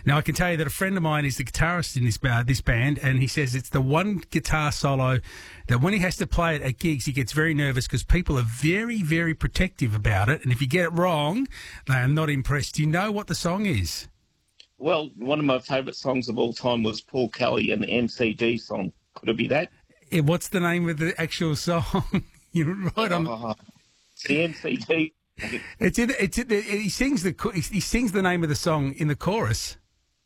Now, I can tell you that a friend of mine is the guitarist in this band, and he says it's the one guitar solo that when he has to play it at gigs, he gets very nervous because people are very, very protective about it. And if you get it wrong, they are not impressed. Do you know what the song is? Well, one of my favourite songs of all time was Paul Kelly and the MCG song. Could it be that? What's the name of the actual song? You're right on. It's the MCG. He sings the name of the song in the chorus.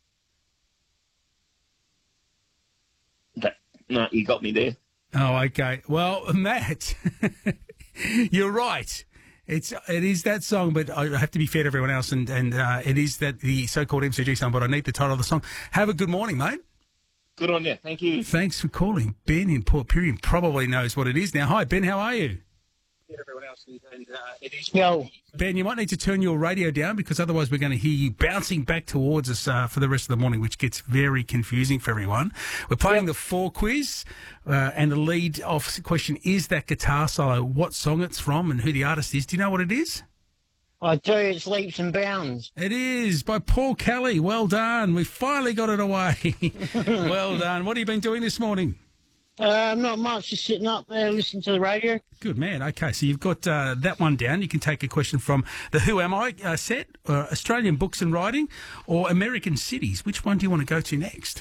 No, you got me there. Oh, okay. Well, Matt, you're right. It is that song, but I have to be fair to everyone else, and it is the so-called MCG song, but I need the title of the song. Have a good morning, mate. Good on you. Thank you. Thanks for calling. Ben in Port Pirie probably knows what it is now. Hi, Ben. How are you? Everyone else, and it is. Yo. Ben, you might need to turn your radio down because otherwise we're going to hear you bouncing back towards us for the rest of the morning, which gets very confusing for everyone. We're playing the 4 quiz, and the lead-off question is that guitar solo, what song it's from and who the artist is. Do you know what it is? I do. It's Leaps and Bounds. It is by Paul Kelly. Well done. We finally got it away. Well done. What have you been doing this morning? Not much. Just sitting up there listening to the radio. Good man. Okay, so you've got that one down. You can take a question from the Who Am I set, Australian Books and Writing, or American Cities. Which one do you want to go to next?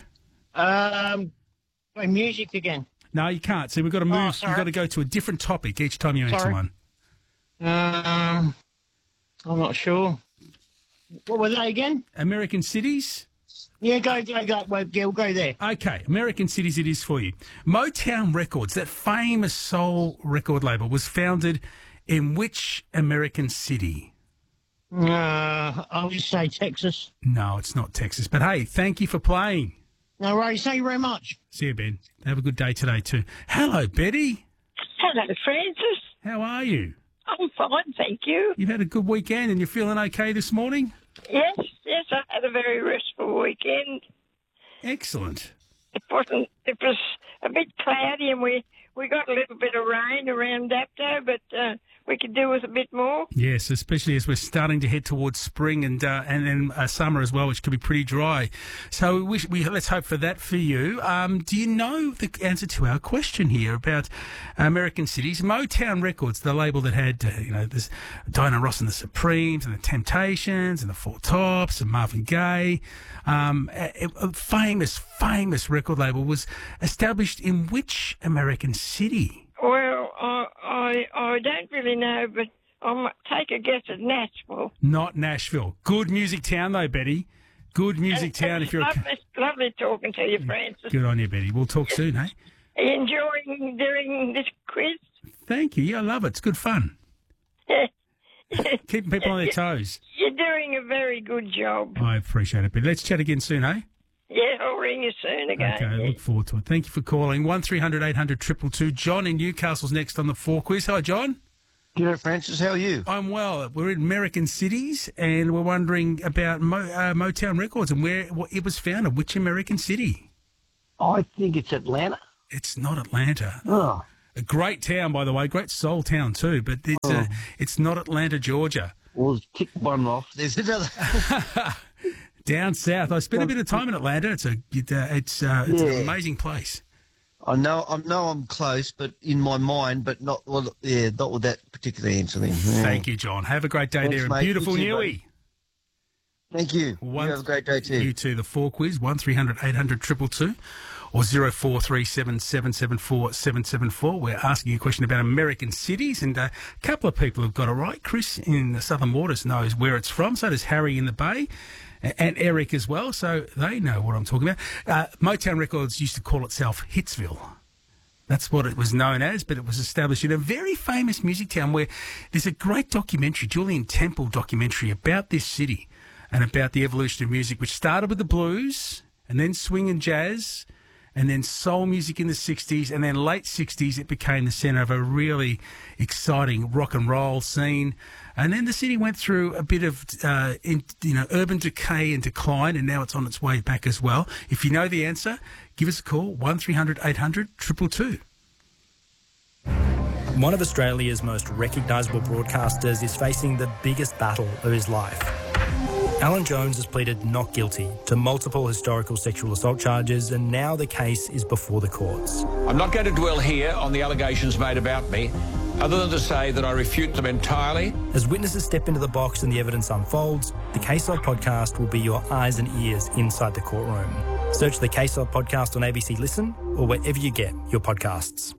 Music again. No, you can't. See, we've got to move. You've got to go to a different topic each time you answer one. I'm not sure. What were they again? American Cities. Yeah, go. We'll go there. Okay, American Cities it is for you. Motown Records, that famous soul record label, was founded in which American city? I'll just say Texas. No, it's not Texas. But hey, thank you for playing. No worries. Thank you very much. See you, Ben. Have a good day today too. Hello, Betty. Hello, Francis. How are you? I'm fine, thank you. You've had a good weekend and you're feeling okay this morning? Yes, I had a very restful weekend. Excellent. It was a bit cloudy and we got a little bit of rain around Dapto, but we could do with a bit more. Yes, especially as we're starting to head towards spring and then summer as well, which could be pretty dry. So let's hope for that for you. Do you know the answer to our question here about American cities? Motown Records, the label that had this Diana Ross and the Supremes and the Temptations and the Four Tops and Marvin Gaye. A famous record label was established in which American city? Well, I don't really know, but I'll take a guess at Nashville. Not Nashville. Good music town, though, Betty. Good music town. If you're lovely talking to you, Francis. Good on you, Betty. We'll talk soon, eh? Are you enjoying doing this quiz? Thank you. Yeah, I love it. It's good fun. Keeping people on their toes. You're doing a very good job. I appreciate it, Betty. Let's chat again soon, eh? Yeah, I'll ring you soon again. Okay, I look forward to it. Thank you for calling. 1300 800 222. John in Newcastle's next on the 4 quiz. Hi, John. G'day, Francis. How are you? I'm well. We're in American cities, and we're wondering about Motown Records and where it was founded. Which American city? I think it's Atlanta. It's not Atlanta. Oh. A great town, by the way. Great soul town, too. But it's not Atlanta, Georgia. Well, tick one off. There's another... Down south. I spent a bit of time in Atlanta. It's an amazing place. I know I'm close, but in my mind, but not with that particular answer. Then. Yeah. Thank you, John. Have a great day. Thanks, there in mate. beautiful Newey. Thank you. You have a great day too. You too. The 4 quiz, 1300 800 222 or 0437 774 774. We're asking you a question about American cities, and a couple of people have got it right. Chris in the Southern Waters knows where it's from. So does Harry in the Bay. And Eric as well, so they know what I'm talking about. Motown Records used to call itself Hitsville. That's what it was known as, but it was established in a very famous music town where there's a great documentary, Julian Temple documentary, about this city and about the evolution of music, which started with the blues and then swing and jazz and then soul music in the 60s, and then late 60s it became the centre of a really exciting rock and roll scene. And then the city went through a bit of, urban decay and decline, and now it's on its way back as well. If you know the answer, give us a call, 1300 800 222. One of Australia's most recognisable broadcasters is facing the biggest battle of his life. Alan Jones has pleaded not guilty to multiple historical sexual assault charges, and now the case is before the courts. I'm not going to dwell here on the allegations made about me, other than to say that I refute them entirely. As witnesses step into the box and the evidence unfolds, the Case Log podcast will be your eyes and ears inside the courtroom. Search the Case Log podcast on ABC Listen or wherever you get your podcasts.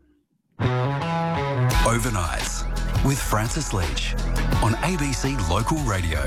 Overnights with Francis Leach on ABC Local Radio.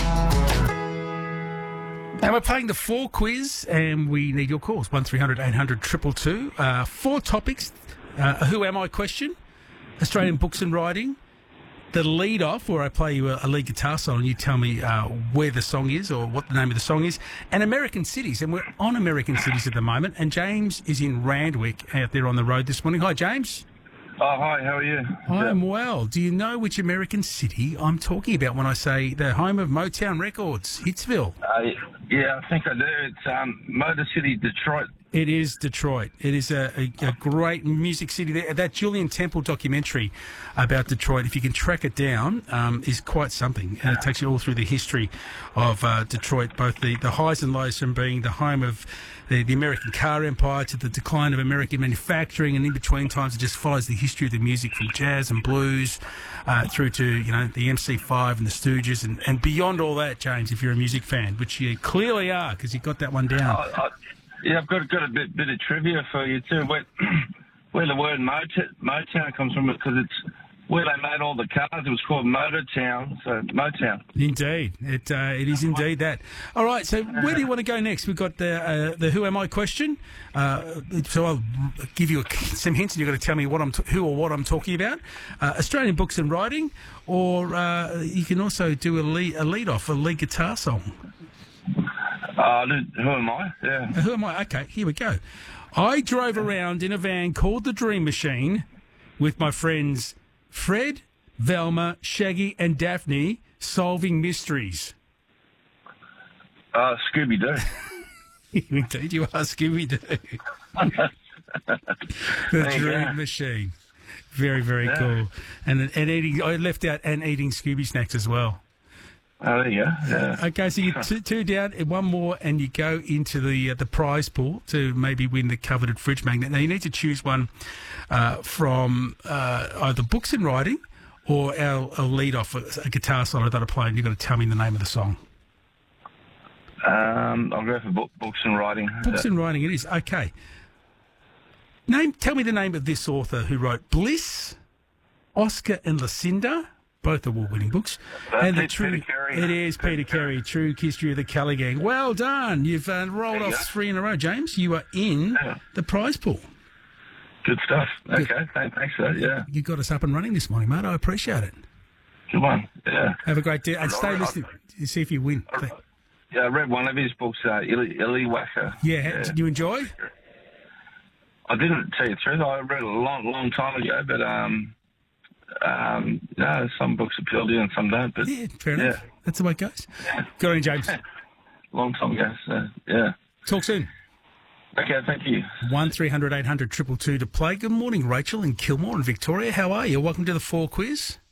And we're playing the 4 quiz, and we need your calls. 1300 800 222. 4 topics. A Who Am I question, Australian books and writing, the lead off, where I play you a lead guitar song and you tell me where the song is or what the name of the song is, and American cities. And we're on American cities at the moment, and James is in Randwick out there on the road this morning. Hi, James. Oh, hi, how are you? I'm well. Do you know which American city I'm talking about when I say the home of Motown Records, Hitsville? Yeah, I think I do. It's Motor City, Detroit. It is Detroit. It is a great music city there. That Julian Temple documentary about Detroit, if you can track it down, is quite something. And it takes you all through the history of Detroit, both the highs and lows from being the home of the American car empire to the decline of American manufacturing, and in between times it just follows the history of the music from jazz and blues through to, you know, the MC5 and the Stooges and beyond all that, James, if you're a music fan, which you clearly are because you got that one down. Yeah, I've got a bit of trivia for you too. Where the word Motown comes from, because it's where they made all the cars. It was called Motortown, so Motown. Indeed, it is indeed that. All right, so where do you want to go next? We've got the Who Am I question. So I'll give you some hints, and you've got to tell me who or what I'm talking about. Australian books and writing, or you can also do a lead off, a lead guitar song. Who am I? Yeah. Who am I? Okay, here we go. I drove around in a van called the Dream Machine with my friends Fred, Velma, Shaggy and Daphne solving mysteries. Scooby-Doo. Indeed, you are Scooby-Doo. The Dream Machine. Very, very cool. And eating, I left out and eating Scooby snacks as well. Oh, there you go. Yeah. Okay, so you're two down, one more, and you go into the prize pool to maybe win the coveted fridge magnet. Now, you need to choose one from either books and writing or our lead off, a guitar solo that I play, and you've got to tell me the name of the song. I'll go for books and writing. Books and writing it is. Okay. Tell me the name of this author who wrote Bliss, Oscar and Lucinda, both award-winning books. And Peter Carey. It is Peter Carey, True History of the Kelly Gang. Well done. You've rolled off 3 in a row, James. You are in the prize pool. Good stuff. Okay, thanks for that, yeah. You got us up and running this morning, mate. I appreciate it. Good one, yeah. Have a great day. And stay listening to see if you win. Yeah, I read one of his books, Illy Wacker. Yeah, did you enjoy? I didn't tell you the truth. I read it a long time ago, but some books appeal to you and some don't. But yeah, fair enough. That's the way it goes. Yeah. Good on, James. Long time ago, so yeah. Talk soon. Okay, thank you. 1300 800 222 to play. Good morning, Rachel in Kilmore in Victoria. How are you? Welcome to the 4 quiz.